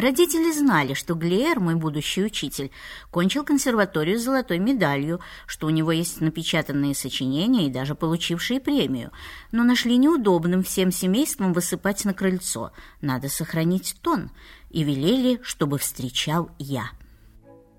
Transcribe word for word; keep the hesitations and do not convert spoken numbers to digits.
Родители знали, что Глиер, мой будущий учитель, кончил консерваторию с золотой медалью, что у него есть напечатанные сочинения и даже получившие премию, но нашли неудобным всем семейством высыпать на крыльцо. Надо сохранить тон, и велели, чтобы встречал я.